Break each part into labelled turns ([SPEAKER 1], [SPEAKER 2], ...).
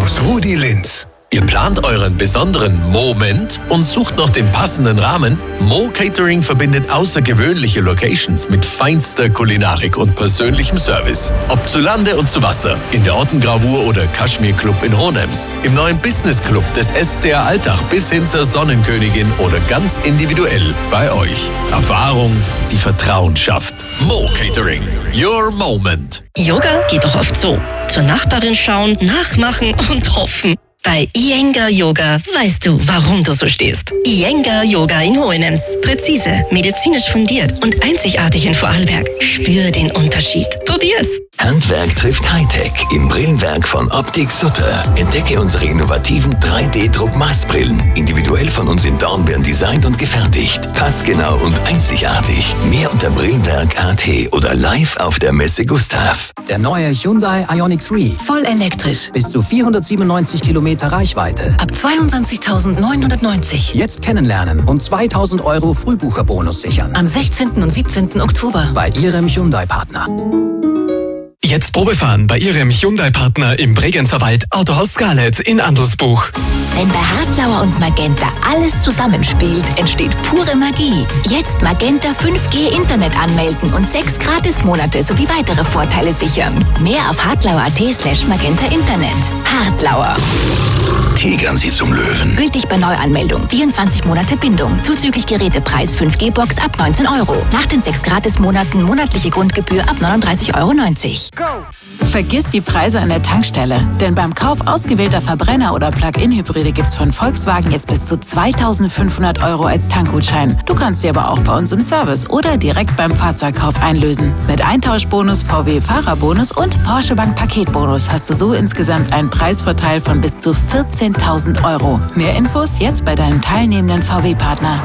[SPEAKER 1] aus Rudi Linz.
[SPEAKER 2] Ihr plant euren besonderen Moment und sucht nach dem passenden Rahmen? Mo Catering verbindet außergewöhnliche Locations mit feinster Kulinarik und persönlichem Service. Ob zu Lande und zu Wasser, in der Ottengravur oder Kaschmir Club in Hohenems, im neuen Business Club des SCR Alltag bis hin zur Sonnenkönigin oder ganz individuell bei euch. Erfahrung, die Vertrauen schafft. Mo Catering, your moment.
[SPEAKER 3] Yoga geht doch oft so. Zur Nachbarin schauen, nachmachen und hoffen. Bei Iyengar Yoga weißt du, warum du so stehst. Iyengar Yoga in Hohenems. Präzise, medizinisch fundiert und einzigartig in Vorarlberg. Spür den Unterschied. Probier's.
[SPEAKER 4] Handwerk trifft Hightech im Brillenwerk von Optik Sutter. Entdecke unsere innovativen 3D-Druck-Maßbrillen. Individuell von uns in Dornbirn designt und gefertigt. Passgenau und einzigartig. Mehr unter Brillenwerk.at oder live auf der Messe Gustav.
[SPEAKER 5] Der neue Hyundai Ioniq 3.
[SPEAKER 6] Voll elektrisch.
[SPEAKER 5] Bis zu 497 Kilometer Reichweite.
[SPEAKER 6] Ab 22.990.
[SPEAKER 5] Jetzt kennenlernen und 2.000 € Frühbucherbonus sichern.
[SPEAKER 6] Am 16. und 17. Oktober.
[SPEAKER 5] Bei Ihrem Hyundai-Partner.
[SPEAKER 7] Jetzt Probefahren bei Ihrem Hyundai-Partner im Bregenzer Wald Autohaus Scarlett in Andelsbuch.
[SPEAKER 8] Wenn bei Hartlauer und Magenta alles zusammenspielt, entsteht pure Magie. Jetzt Magenta 5G Internet anmelden und 6 Gratismonate sowie weitere Vorteile sichern. Mehr auf hartlauer.at/Magenta Internet. Hartlauer.
[SPEAKER 4] Tigern Sie zum Löwen.
[SPEAKER 8] Gültig bei Neuanmeldung. 24 Monate Bindung. Zuzüglich Gerätepreis 5G-Box ab 19 €. Nach den 6 Gratismonaten monatliche Grundgebühr ab 39,90 €.
[SPEAKER 9] Vergiss die Preise an der Tankstelle, denn beim Kauf ausgewählter Verbrenner- oder Plug-in-Hybride gibt's von Volkswagen jetzt bis zu 2.500 € als Tankgutschein. Du kannst sie aber auch bei uns im Service oder direkt beim Fahrzeugkauf einlösen. Mit Eintauschbonus, VW-Fahrerbonus und Porsche Bank Paketbonus hast du so insgesamt einen Preisvorteil von bis zu 14.000 €. Mehr Infos jetzt bei deinem teilnehmenden VW-Partner.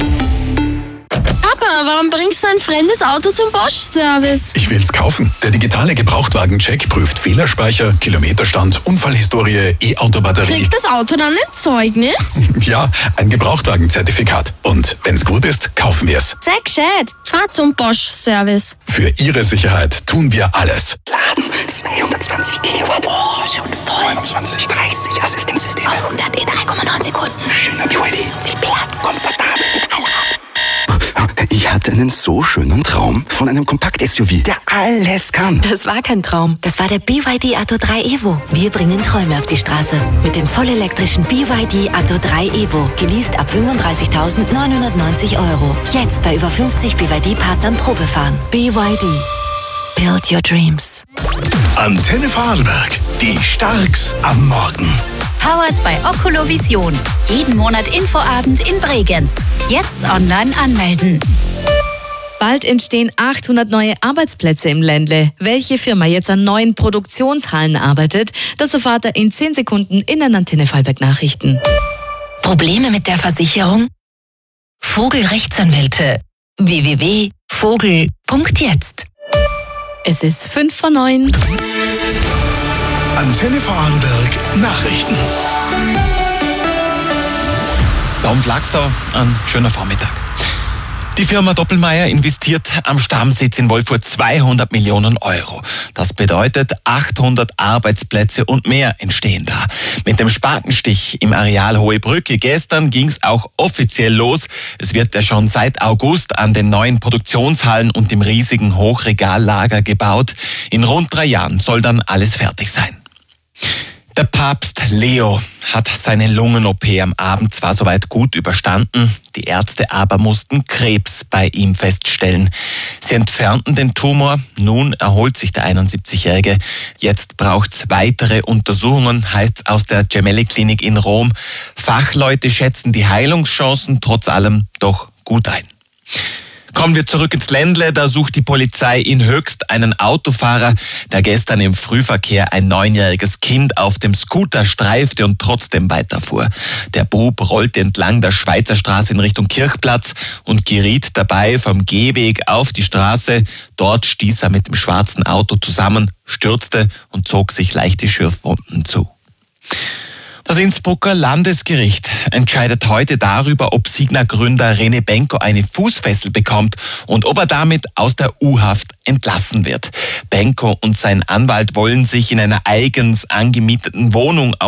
[SPEAKER 10] Papa, warum bringst du ein fremdes Auto zum Bosch-Service?
[SPEAKER 1] Ich will's kaufen. Der digitale Gebrauchtwagen-Check prüft Fehlerspeicher, Kilometerstand, Unfallhistorie, E-Auto-Batterie.
[SPEAKER 10] Kriegt das Auto dann ein Zeugnis?
[SPEAKER 1] Ja, ein Gebrauchtwagenzertifikat. Und wenn's gut ist, kaufen wir's.
[SPEAKER 10] Sei gescheit. Fahr zum Bosch-Service.
[SPEAKER 1] Für Ihre Sicherheit tun wir alles.
[SPEAKER 11] Laden 220 Kilowatt. Oh, schon voll. 29, 30 Assistenzsysteme.
[SPEAKER 8] Auf 100 in 3,9 Sekunden.
[SPEAKER 11] Schöner BYD.
[SPEAKER 8] So viel Platz.
[SPEAKER 11] Komfortabel mit aller. Ich hatte einen so schönen Traum von einem Kompakt-SUV, der alles kann.
[SPEAKER 8] Das war kein Traum. Das war der BYD Atto 3 Evo. Wir bringen Träume auf die Straße. Mit dem vollelektrischen BYD Atto 3 Evo. Geleast ab 35.990 €. Jetzt bei über 50 BYD-Partnern Probefahren. BYD. Build your dreams.
[SPEAKER 1] Antenne Vorarlberg. Die Starks am Morgen.
[SPEAKER 12] Powered bei Oculovision. Jeden Monat Infoabend in Bregenz. Jetzt online anmelden.
[SPEAKER 13] Bald entstehen 800 neue Arbeitsplätze im Ländle. Welche Firma jetzt an neuen Produktionshallen arbeitet, das erfahrt ihr in 10 Sekunden in den Antenne Vorarlberg Nachrichten.
[SPEAKER 3] Probleme mit der Versicherung? Vogelrechtsanwälte. www.vogel.jetzt.
[SPEAKER 13] Es ist 5:09.
[SPEAKER 1] Antenne Vorarlberg Nachrichten.
[SPEAKER 14] Daum Flachs da, ein schöner Vormittag. Die Firma Doppelmayr investiert am Stammsitz in Wolfurt 200 Millionen €. Das bedeutet, 800 Arbeitsplätze und mehr entstehen da. Mit dem Spatenstich im Areal Hohe Brücke gestern ging es auch offiziell los. Es wird ja schon seit August an den neuen Produktionshallen und dem riesigen Hochregallager gebaut. In rund 3 Jahren soll dann alles fertig sein. Der Papst Leo hat seine Lungen-OP am Abend zwar soweit gut überstanden, die Ärzte aber mussten Krebs bei ihm feststellen. Sie entfernten den Tumor, nun erholt sich der 71-Jährige. Jetzt braucht's weitere Untersuchungen, heißt's aus der Gemelli-Klinik in Rom. Fachleute schätzen die Heilungschancen trotz allem doch gut ein. Kommen wir zurück ins Ländle, da sucht die Polizei in Höchst einen Autofahrer, der gestern im Frühverkehr ein 9-jähriges Kind auf dem Scooter streifte und trotzdem weiterfuhr. Der Bub rollte entlang der Schweizer Straße in Richtung Kirchplatz und geriet dabei vom Gehweg auf die Straße. Dort stieß er mit dem schwarzen Auto zusammen, stürzte und zog sich leichte Schürfwunden zu. Das Innsbrucker Landesgericht entscheidet heute darüber, ob Signa-Gründer René Benko eine Fußfessel bekommt und ob er damit aus der U-Haft entlassen wird. Benko und sein Anwalt wollen sich in einer eigens angemieteten Wohnung